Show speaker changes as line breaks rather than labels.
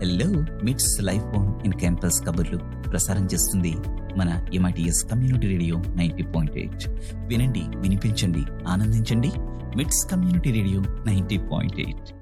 Hello, మిట్స్ life on in campus కబుర్లు ప్రసారం చేస్తుంది మన MITS కమ్యూనిటీ రేడియో 90.8. వినండి, వినిపించండి, ఆనందించండి. మిట్స్ కమ్యూనిటీ రేడియో 90.8.